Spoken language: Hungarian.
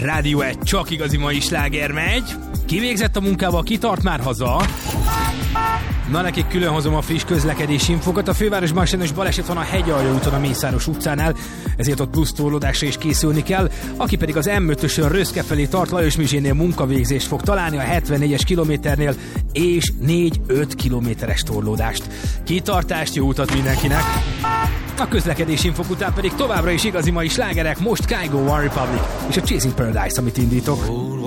Rádió 1, csak igazi mai sláger megy. Kivégzett a munkával, kitart már haza. Na, nekik külön hozom a friss közlekedési infokat. A fővárosban sajnos baleset van a Hegyalja úton a Mészáros utcánál, ezért ott plusz torlódásra is készülni kell. Aki pedig az M5-ösön Röszke felé tart, Lajos Mizsénél munkavégzést fog találni a 74-es kilométernél, és 4-5 kilométeres torlódást. Kitartást, jó utat mindenkinek! A közlekedési infok után pedig továbbra is igazi mai slágerek, most Kygo, One Republic és a Chasing Paradise, amit indítok.